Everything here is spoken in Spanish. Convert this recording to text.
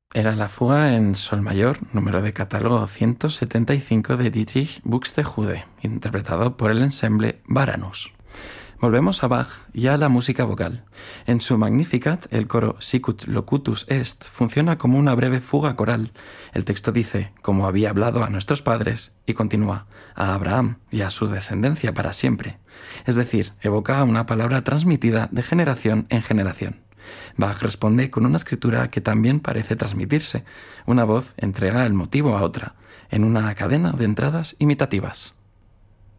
Era la fuga en sol mayor, número de catálogo 175 de Dietrich Buxtehude, interpretado por el ensemble Varanus. Volvemos a Bach y a la música vocal. En su Magnificat, el coro Sicut locutus est funciona como una breve fuga coral. El texto dice, como había hablado a nuestros padres, y continúa, a Abraham y a su descendencia para siempre. Es decir, evoca una palabra transmitida de generación en generación. Bach responde con una escritura que también parece transmitirse. Una voz entrega el motivo a otra, en una cadena de entradas imitativas.